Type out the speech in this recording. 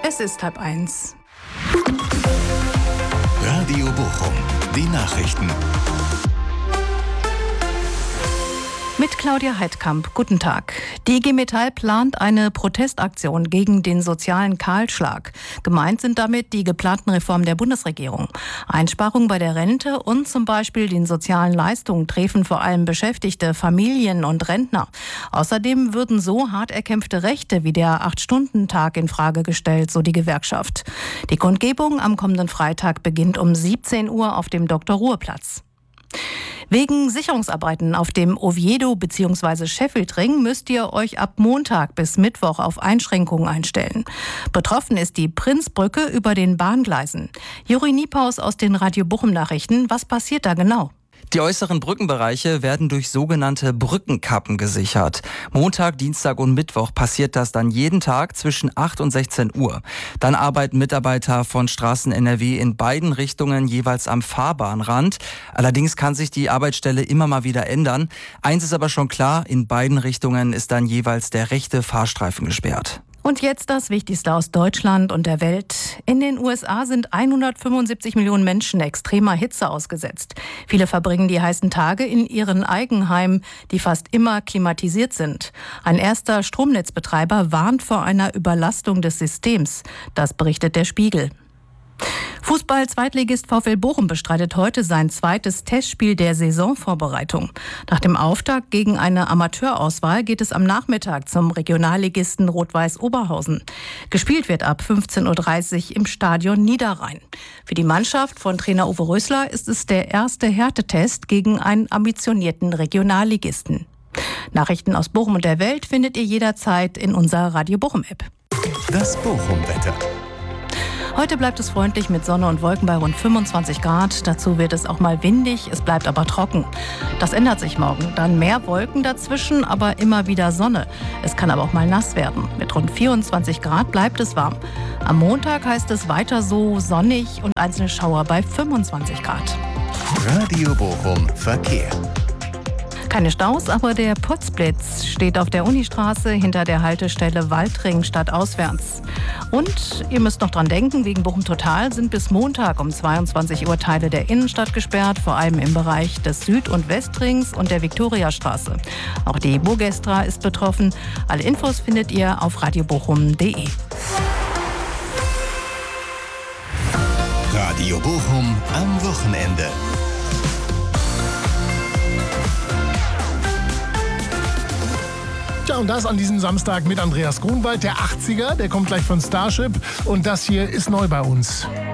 Es ist 12:30. Radio Bochum, die Nachrichten. Mit Claudia Heidkamp, guten Tag. Die IG Metall plant eine Protestaktion gegen den sozialen Kahlschlag. Gemeint sind damit die geplanten Reformen der Bundesregierung. Einsparungen bei der Rente und zum Beispiel den sozialen Leistungen treffen vor allem Beschäftigte, Familien und Rentner. Außerdem würden so hart erkämpfte Rechte wie der 8-Stunden-Tag in Frage gestellt, so die Gewerkschaft. Die Kundgebung am kommenden Freitag beginnt um 17 Uhr auf dem Dr.-Ruhr-Platz. Wegen Sicherungsarbeiten auf dem Oviedo bzw. Sheffield-Ring müsst ihr euch ab Montag bis Mittwoch auf Einschränkungen einstellen. Betroffen ist die Prinzbrücke über den Bahngleisen. Juri Niepaus aus den Radio Bochum Nachrichten. Was passiert da genau? Die äußeren Brückenbereiche werden durch sogenannte Brückenkappen gesichert. Montag, Dienstag und Mittwoch passiert das dann jeden Tag zwischen 8 und 16 Uhr. Dann arbeiten Mitarbeiter von Straßen NRW in beiden Richtungen jeweils am Fahrbahnrand. Allerdings kann sich die Arbeitsstelle immer mal wieder ändern. Eins ist aber schon klar, in beiden Richtungen ist dann jeweils der rechte Fahrstreifen gesperrt. Und jetzt das Wichtigste aus Deutschland und der Welt. In den USA sind 175 Millionen Menschen extremer Hitze ausgesetzt. Viele verbringen die heißen Tage in ihren Eigenheimen, die fast immer klimatisiert sind. Ein erster Stromnetzbetreiber warnt vor einer Überlastung des Systems. Das berichtet der Spiegel. Fußball-Zweitligist VfL Bochum bestreitet heute sein zweites Testspiel der Saisonvorbereitung. Nach dem Auftakt gegen eine Amateurauswahl geht es am Nachmittag zum Regionalligisten Rot-Weiß Oberhausen. Gespielt wird ab 15:30 Uhr im Stadion Niederrhein. Für die Mannschaft von Trainer Uwe Rösler ist es der erste Härtetest gegen einen ambitionierten Regionalligisten. Nachrichten aus Bochum und der Welt findet ihr jederzeit in unserer Radio Bochum-App. Das Bochum-Wetter. Heute bleibt es freundlich mit Sonne und Wolken bei rund 25 Grad. Dazu wird es auch mal windig, es bleibt aber trocken. Das ändert sich morgen. Dann mehr Wolken dazwischen, aber immer wieder Sonne. Es kann aber auch mal nass werden. Mit rund 24 Grad bleibt es warm. Am Montag heißt es weiter so sonnig und einzelne Schauer bei 25 Grad. Radio Bochum Verkehr. Keine Staus, aber der Potzblitz steht auf der Unistraße hinter der Haltestelle Waldring stadtauswärts. Und ihr müsst noch dran denken, wegen Bochum Total sind bis Montag um 22 Uhr Teile der Innenstadt gesperrt, vor allem im Bereich des Süd- und Westrings und der Viktoriastraße. Auch die Burgestra ist betroffen. Alle Infos findet ihr auf radiobochum.de. Radio Bochum am Wochenende. Ja, und das an diesem Samstag mit Andreas Grunwald, der 80er, der kommt gleich von Starship und das hier ist neu bei uns.